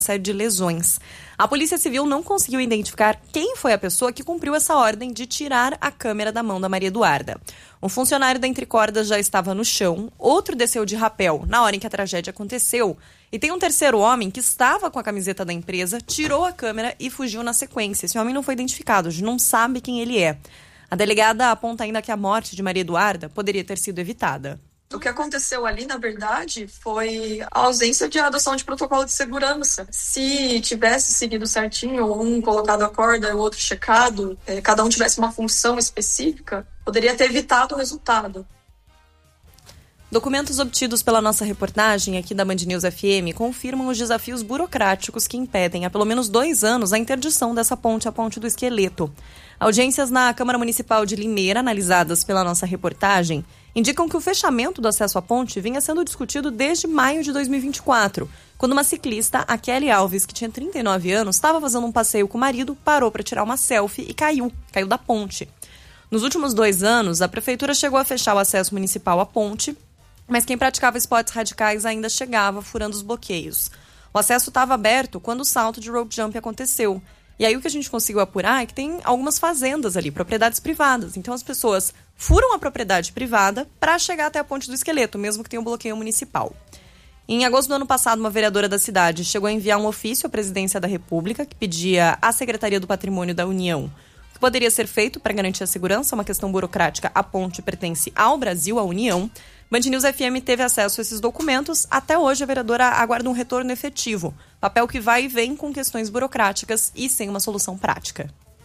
série de lesões. A Polícia Civil não conseguiu identificar quem foi a pessoa que cumpriu essa ordem de tirar a câmera da mão da Maria Eduarda. Um funcionário da Entre Cordas já estava no chão, outro desceu de rapel na hora em que a tragédia aconteceu, e tem um terceiro homem que estava com a camiseta da empresa, tirou a câmera e fugiu na sequência. Esse homem não foi identificado, a gente não sabe quem ele é. A delegada aponta ainda que a morte de Maria Eduarda poderia ter sido evitada. O que aconteceu ali, na verdade, foi a ausência de adoção de protocolo de segurança. Se tivesse seguido certinho, um colocado a corda e o outro checado, cada um tivesse uma função específica, poderia ter evitado o resultado. Documentos obtidos pela nossa reportagem aqui da Band News FM confirmam os desafios burocráticos que impedem há pelo menos 2 anos a interdição dessa ponte, a Ponte do Esqueleto. Audiências na Câmara Municipal de Limeira, analisadas pela nossa reportagem, indicam que o fechamento do acesso à ponte vinha sendo discutido desde maio de 2024, quando uma ciclista, a Kelly Alves, que tinha 39 anos, estava fazendo um passeio com o marido, parou para tirar uma selfie e caiu da ponte. Nos últimos 2 anos, a prefeitura chegou a fechar o acesso municipal à ponte, mas quem praticava esportes radicais ainda chegava, furando os bloqueios. O acesso estava aberto quando o salto de rope jump aconteceu. E aí o que a gente conseguiu apurar é que tem algumas fazendas ali, propriedades privadas. Então as pessoas furam a propriedade privada para chegar até a Ponte do Esqueleto, mesmo que tenha um bloqueio municipal. Em agosto do ano passado, uma vereadora da cidade chegou a enviar um ofício à Presidência da República que pedia à Secretaria do Patrimônio da União o que poderia ser feito para garantir a segurança, uma questão burocrática. A ponte pertence ao Brasil, à União. Band News FM teve acesso a esses documentos. Até hoje, a vereadora aguarda um retorno efetivo. Papel que vai e vem com questões burocráticas e sem uma solução prática.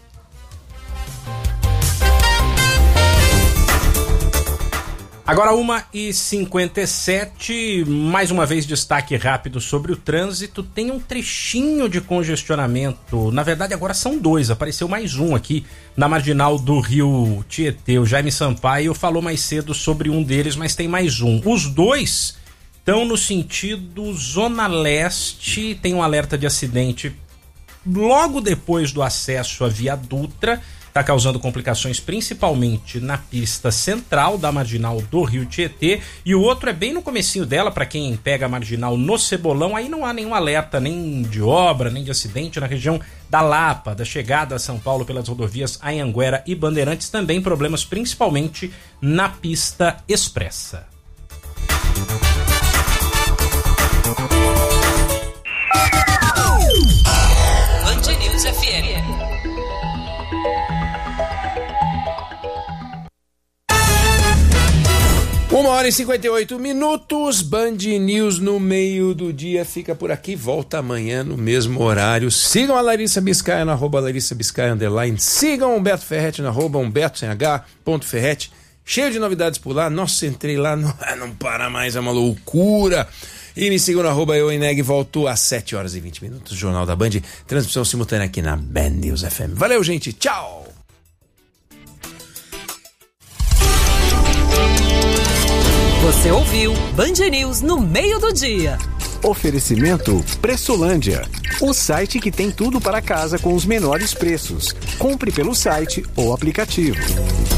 Agora 1h57, mais uma vez destaque rápido sobre o trânsito. Tem um trechinho de congestionamento, na verdade agora são 2, apareceu mais um aqui na marginal do Rio Tietê. O Jaime Sampaio falou mais cedo sobre um deles, mas tem mais um. Os 2 estão no sentido Zona Leste, tem um alerta de acidente logo depois do acesso à Via Dutra. Está causando complicações principalmente na pista central da marginal do Rio Tietê, e o outro é bem no comecinho dela, para quem pega a marginal no Cebolão. Aí não há nenhum alerta nem de obra, nem de acidente na região da Lapa, da chegada a São Paulo pelas rodovias Anhanguera e Bandeirantes. Também problemas principalmente na pista expressa. Band News FM. 1h58, Band News no meio do dia fica por aqui, volta amanhã no mesmo horário. Sigam a Larissa Biscaia na @LarissaBiscaia_, sigam o Humberto Ferretti na @Humberto_Ferretti, cheio de novidades por lá. Nossa, entrei lá, não para mais, é uma loucura. E me sigam no @EuEneg, volto às 7h20, Jornal da Band, transmissão simultânea aqui na Band News FM. Valeu, gente, tchau! Você ouviu Band News no meio do dia. Oferecimento Pressolândia, o site que tem tudo para casa com os menores preços. Compre pelo site ou aplicativo.